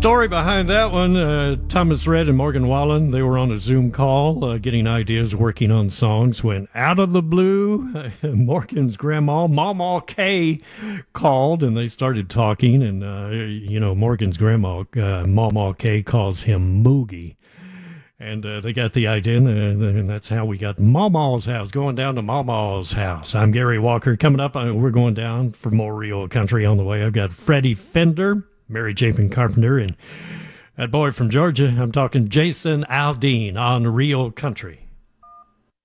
Story behind that one, Thomas Rhett and Morgan Wallen, they were on a Zoom call getting ideas, working on songs, when out of the blue, Morgan's grandma, Mama Kay, called, and they started talking, and, Morgan's grandma, Mama Kay, calls him Moogie. And they got the idea, and that's how we got Mama's House, going down to Mama's House. I'm Gary Walker. Coming up, we're going down for more real country on the way. I've got Freddie Fender, Mary Chapin Carpenter, and that boy from Georgia. I'm talking Jason Aldean on Real Country.